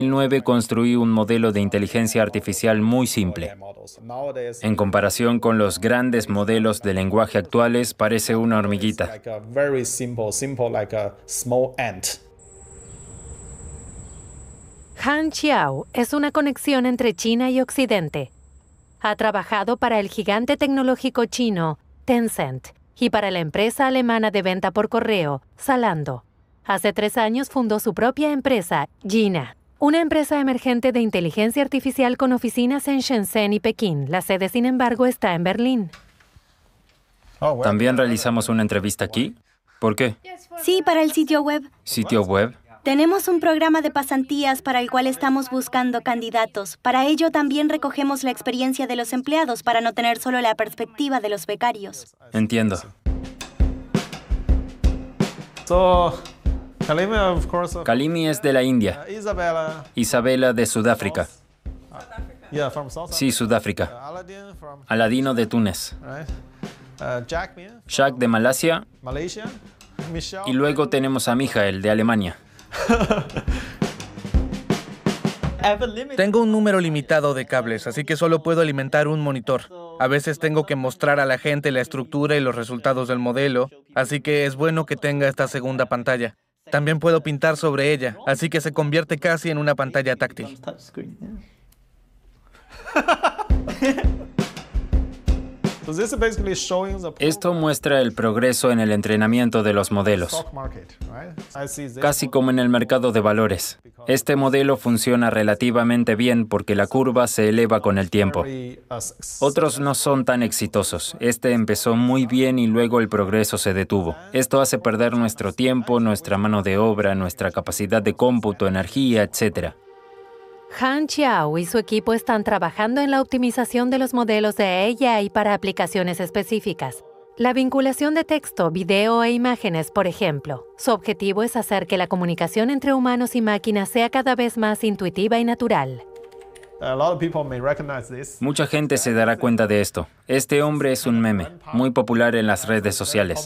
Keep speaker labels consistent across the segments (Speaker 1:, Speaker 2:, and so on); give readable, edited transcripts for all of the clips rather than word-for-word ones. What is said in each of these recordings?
Speaker 1: 2009 construí un modelo de inteligencia artificial muy simple. En comparación con los grandes modelos de lenguaje actuales, parece una hormiguita.
Speaker 2: Han Xiao es una conexión entre China y Occidente. Ha trabajado para el gigante tecnológico chino Tencent y para la empresa alemana de venta por correo Zalando. Hace 3 años fundó su propia empresa, Jina, una empresa emergente de inteligencia artificial con oficinas en Shenzhen y Pekín. La sede, sin embargo, está en Berlín.
Speaker 1: ¿También realizamos una entrevista aquí? ¿Por qué?
Speaker 3: Sí, para el sitio web.
Speaker 1: ¿Sitio web?
Speaker 3: Tenemos un programa de pasantías para el cual estamos buscando candidatos. Para ello también recogemos la experiencia de los empleados para no tener solo la perspectiva de los becarios.
Speaker 1: Entiendo. Kalimi es de la India. Isabela de Sudáfrica. Sí, Sudáfrica. Aladino de Túnez. Jack de Malasia. Y luego tenemos a Michael de Alemania.
Speaker 4: Tengo un número limitado de cables, así que solo puedo alimentar un monitor. A veces tengo que mostrar a la gente la estructura y los resultados del modelo, así que es bueno que tenga esta segunda pantalla. También puedo pintar sobre ella, así que se convierte casi en una pantalla táctil.
Speaker 1: Esto muestra el progreso en el entrenamiento de los modelos, casi como en el mercado de valores. Este modelo funciona relativamente bien porque la curva se eleva con el tiempo. Otros no son tan exitosos. Este empezó muy bien y luego el progreso se detuvo. Esto hace perder nuestro tiempo, nuestra mano de obra, nuestra capacidad de cómputo, energía, etc.
Speaker 2: Han Xiao y su equipo están trabajando en la optimización de los modelos de AI para aplicaciones específicas. La vinculación de texto, video e imágenes, por ejemplo. Su objetivo es hacer que la comunicación entre humanos y máquinas sea cada vez más intuitiva y natural.
Speaker 1: Mucha gente se dará cuenta de esto. Este hombre es un meme, muy popular en las redes sociales.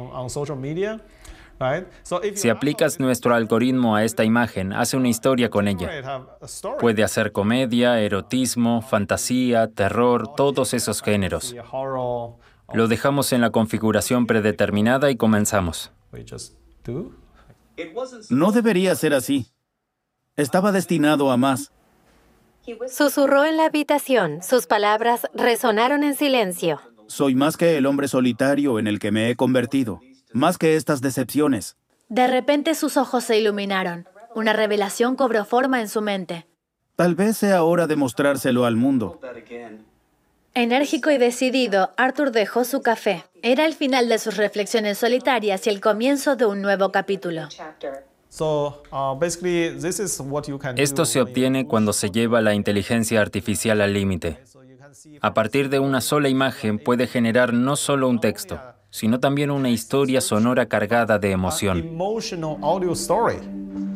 Speaker 1: Si aplicas nuestro algoritmo a esta imagen, hace una historia con ella. Puede hacer comedia, erotismo, fantasía, terror, todos esos géneros. Lo dejamos en la configuración predeterminada y comenzamos.
Speaker 5: No debería ser así. Estaba destinado a más.
Speaker 2: Susurró en la habitación. Sus palabras resonaron en silencio.
Speaker 5: Soy más que el hombre solitario en el que me he convertido. Más que estas decepciones.
Speaker 6: De repente sus ojos se iluminaron. Una revelación cobró forma en su mente.
Speaker 5: Tal vez sea hora de mostrárselo al mundo.
Speaker 6: Enérgico y decidido, Arthur dejó su café. Era el final de sus reflexiones solitarias y el comienzo de un nuevo capítulo.
Speaker 1: Esto se obtiene cuando se lleva la inteligencia artificial al límite. A partir de una sola imagen puede generar no solo un texto, sino también una historia sonora cargada de emoción.